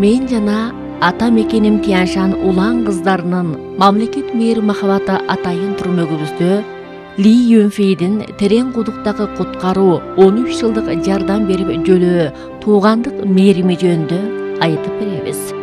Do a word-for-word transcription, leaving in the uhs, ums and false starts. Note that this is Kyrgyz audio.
мен жана ата мекеним Тяньшан улан кыздарынын мамлекет мээри махабаты атайын түрмөгүбүздө Ли Юнфейдин терең кудуктагы куткаруу он үч жылдык жардам берип жөлөө туугандык мээрими жөнүндө айтып беребиз.